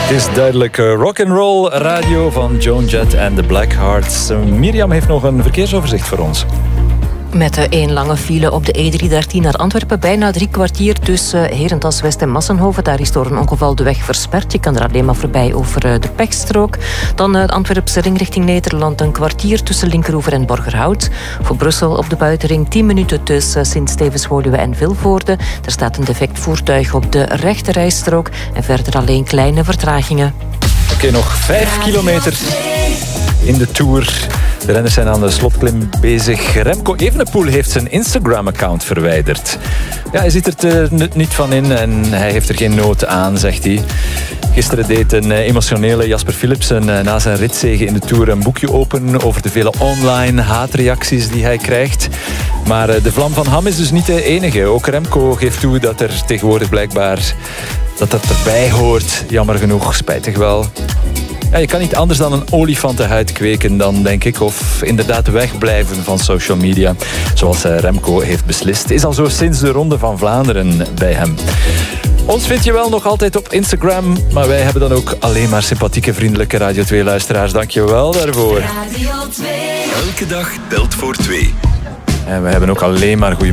Het is duidelijk rock'n'roll radio van Joan Jett en de Blackhearts. Mirjam heeft nog een verkeersoverzicht voor ons. Met één lange file op de E313 naar Antwerpen. Bijna 3 kwartier tussen Herentals-West en Massenhoven. Daar is door een ongeval de weg versperd. Je kan er alleen maar voorbij over de pechstrook. Dan de Antwerpse ring richting Nederland. Een kwartier tussen Linkeroever en Borgerhout. Voor Brussel op de buitenring 10 minuten tussen Sint-Stevens-Woluwe en Vilvoorde. Er staat een defect voertuig op de rechte rijstrook. En verder alleen kleine vertragingen. Oké, nog 5 kilometer in de Tour. De renners zijn aan de slotklim bezig. Remco Evenepoel heeft zijn Instagram-account verwijderd. Ja, hij ziet er niet van in en hij heeft er geen nood aan, zegt hij. Gisteren deed een emotionele Jasper Philipsen na zijn ritzege in de Tour een boekje open over de vele online haatreacties die hij krijgt. Maar de vlam van Ham is dus niet de enige. Ook Remco geeft toe dat er tegenwoordig blijkbaar dat erbij hoort. Jammer genoeg, spijtig wel. Ja, je kan niet anders dan een olifantenhuid kweken dan, denk ik. Of inderdaad wegblijven van social media. Zoals Remco heeft beslist. Het is al zo sinds de Ronde van Vlaanderen bij hem. Ons vind je wel nog altijd op Instagram. Maar wij hebben dan ook alleen maar sympathieke, vriendelijke Radio 2-luisteraars. Dank je wel daarvoor. Radio 2. Elke dag telt voor 2. En we hebben ook alleen maar goede